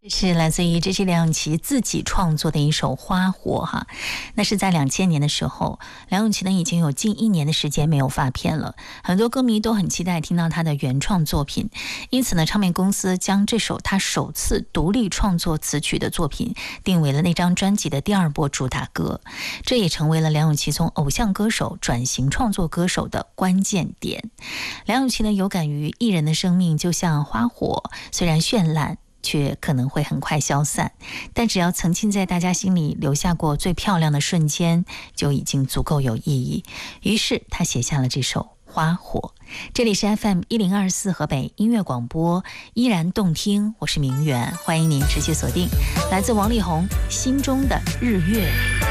是来自于梁咏琪自己创作的一首《花火》哈，那是在2000年的时候，梁咏琪呢已经有近1年的时间没有发片了，很多歌迷都很期待听到她的原创作品，因此呢，唱片公司将这首她首次独立创作词曲的作品定为了那张专辑的第2波主打歌，这也成为了梁咏琪从偶像歌手转型创作歌手的关键点。梁咏琪呢有感于艺人的生命就像花火，虽然绚烂，却可能会很快消散，但只要曾经在大家心里留下过最漂亮的瞬间，就已经足够有意义。于是他写下了这首《花火》。这里是 FM1024 河北音乐广播，依然动听，我是明媛，欢迎您持续锁定来自王力宏心中的日月。